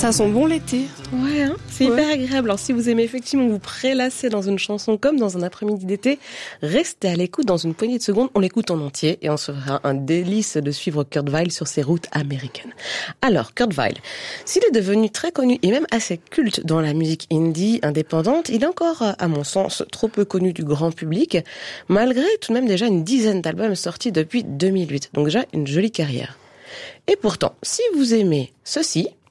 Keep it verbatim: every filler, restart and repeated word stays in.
Ça sent bon l'été. Ouais, hein, c'est ouais. hyper agréable. Alors si vous aimez effectivement vous prélasser dans une chanson comme dans un après-midi d'été, restez à l'écoute dans une poignée de secondes. On l'écoute en entier et on se fera un délice de suivre Kurt Weill sur ses routes américaines. Alors, Kurt Weill, s'il est devenu très connu et même assez culte dans la musique indie indépendante, il est encore, à mon sens, trop peu connu du grand public, malgré tout de même déjà une dizaine d'albums sortis depuis deux mille huit. Donc déjà une jolie carrière. Et pourtant, si vous aimez ceci,